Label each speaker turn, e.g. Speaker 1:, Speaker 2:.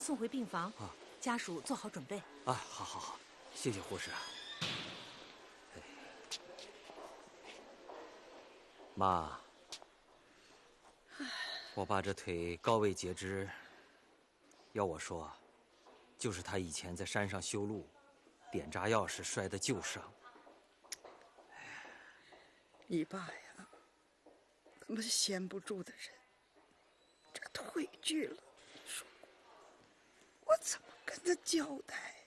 Speaker 1: 送回病房啊，家属做好准备
Speaker 2: 啊。好好好，谢谢护士。妈，我爸这腿高位截肢，要我说，就是他以前在山上修路，点炸药时摔的旧伤。
Speaker 3: 你爸呀，那么闲不住的人，这腿锯了，说我怎么跟他交代？